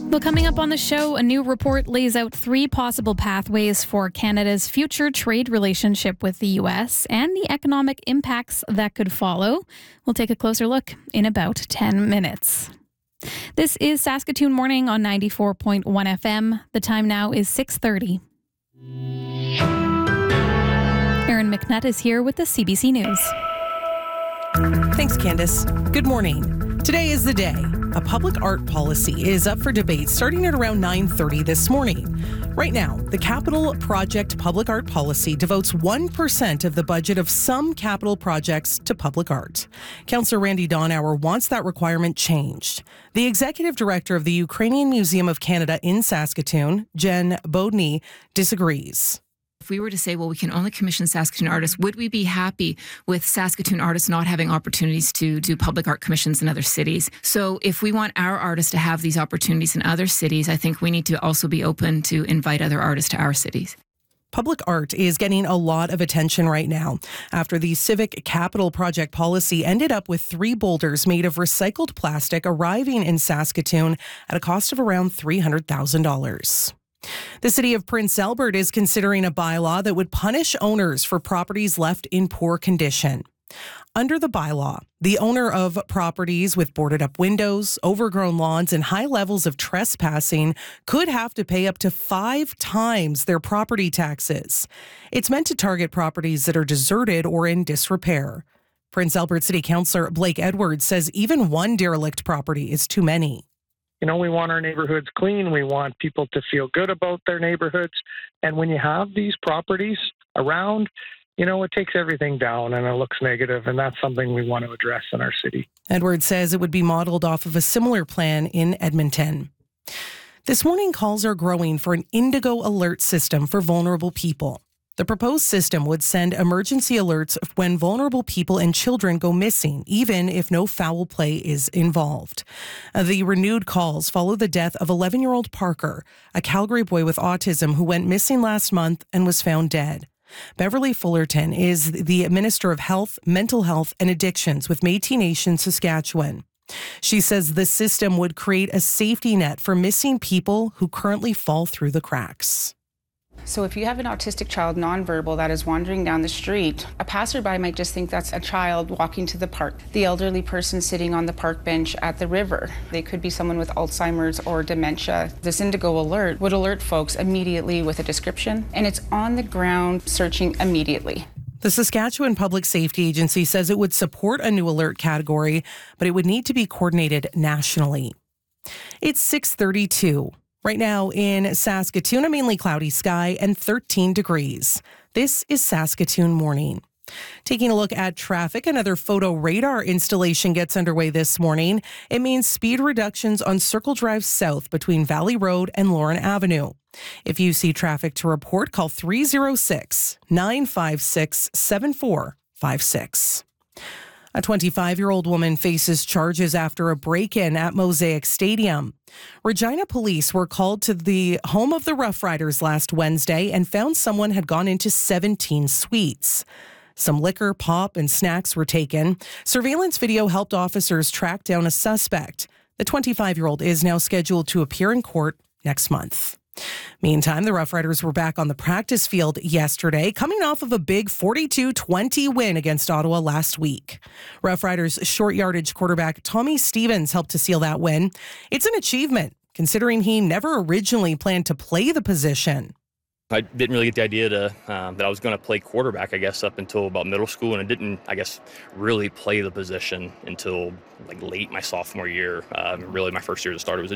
Well, coming up on the show, a new report lays out 3 possible pathways for Canada's future trade relationship with the U.S. and the economic impacts that could follow. We'll take a closer look in about 10 minutes. This is Saskatoon Morning on 94.1 FM. The time now is 6:30. Erin McNutt is here with the CBC News. Thanks, Candace. Good morning. Today is the day. A public art policy is up for debate starting at around 9:30 this morning. Right now, the Capital Project Public Art Policy devotes 1% of the budget of some capital projects to public art. Councillor Randy Donauer wants that requirement changed. The executive director of the Ukrainian Museum of Canada in Saskatoon, Jen Bodny, disagrees. If we were to say, well, we can only commission Saskatoon artists, would we be happy with Saskatoon artists not having opportunities to do public art commissions in other cities? So if we want our artists to have these opportunities in other cities, I think we need to also be open to invite other artists to our cities. Public art is getting a lot of attention right now after the Civic Capital Project policy ended up with 3 boulders made of recycled plastic arriving in Saskatoon at a cost of around $300,000. The city of Prince Albert is considering a bylaw that would punish owners for properties left in poor condition. Under the bylaw, the owner of properties with boarded up windows, overgrown lawns, and high levels of trespassing could have to pay up to 5 times their property taxes. It's meant to target properties that are deserted or in disrepair. Prince Albert City Councillor Blake Edwards says even one derelict property is too many. You know, we want our neighborhoods clean. We want people to feel good about their neighborhoods. And when you have these properties around, you know, it takes everything down and it looks negative. And that's something we want to address in our city. Edwards says it would be modeled off of a similar plan in Edmonton. This morning, calls are growing for an Indigo alert system for vulnerable people. The proposed system would send emergency alerts when vulnerable people and children go missing, even if no foul play is involved. The renewed calls follow the death of 11-year-old Parker, a Calgary boy with autism who went missing last month and was found dead. Beverly Fullerton is the Minister of Health, Mental Health and Addictions with Métis Nation, Saskatchewan. She says the system would create a safety net for missing people who currently fall through the cracks. So if you have an autistic child, nonverbal, that is wandering down the street, a passerby might just think that's a child walking to the park. The elderly person sitting on the park bench at the river. They could be someone with Alzheimer's or dementia. This Indigo alert would alert folks immediately with a description, and it's on the ground searching immediately. The Saskatchewan Public Safety Agency says it would support a new alert category, but it would need to be coordinated nationally. It's 6:32. Right now in Saskatoon, a mainly cloudy sky and 13 degrees. This is Saskatoon Morning. Taking a look at traffic, another photo radar installation gets underway this morning. It means speed reductions on Circle Drive South between Valley Road and Lauren Avenue. If you see traffic to report, call 306-956-7456. A 25-year-old woman faces charges after a break-in at Mosaic Stadium. Regina police were called to the home of the Rough Riders last Wednesday and found someone had gone into 17 suites. Some liquor, pop, and snacks were taken. Surveillance video helped officers track down a suspect. The 25-year-old is now scheduled to appear in court next month. Meantime, the Rough Riders were back on the practice field yesterday, coming off of a big 42-20 win against Ottawa last week. Rough Riders short yardage quarterback Tommy Stevens helped to seal that win. It's an achievement, considering he never originally planned to play the position. I didn't really get the idea that I was going to play quarterback, up until about middle school, and I didn't, really play the position until late my sophomore year. Really, my first year as a starter was